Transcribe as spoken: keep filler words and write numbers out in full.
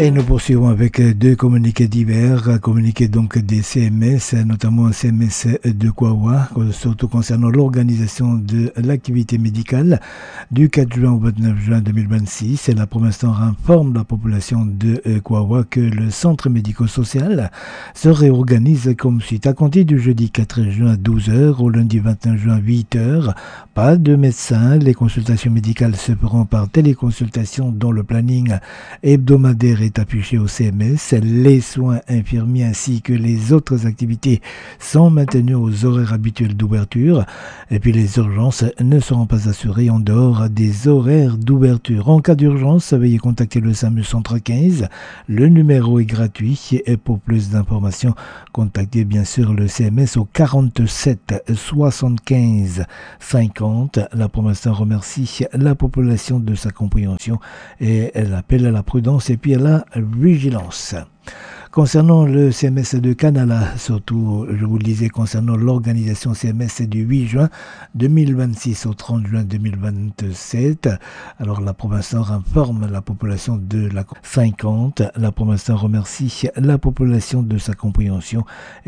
Et nous poursuivons avec deux communiqués divers, communiqués donc des C M S, notamment un C M S de Kwawa, surtout concernant l'organisation de l'activité médicale du quatre juin au vingt-neuf juin deux mille vingt-six. Et la promesse informe la population de Kwawa que le centre médico-social se réorganise comme suite. À compter du jeudi quatre juin à douze heures au lundi vingt-neuf juin à huit heures, pas de médecin. Les consultations médicales se feront par téléconsultation dont le planning hebdomadaire est affiché au C M S. Les soins infirmiers ainsi que les autres activités sont maintenus aux horaires habituels d'ouverture. Et puis les urgences ne seront pas assurées en dehors des horaires d'ouverture. En cas d'urgence, veuillez contacter le SAMU centre quinze. Le numéro est gratuit et pour plus d'informations, contactez bien sûr le C M S au quarante-sept soixante-quinze cinquante. La promesse remercie la population de sa compréhension et elle appelle à la prudence et puis à la vigilance. Concernant le C M S de Canala, surtout, je vous le disais, concernant l'organisation C M S du huit juin deux mille vingt-six au trente juin deux mille vingt-sept, alors la province Nord informe la population de la cinquante. La province Nord remercie la population de sa compréhension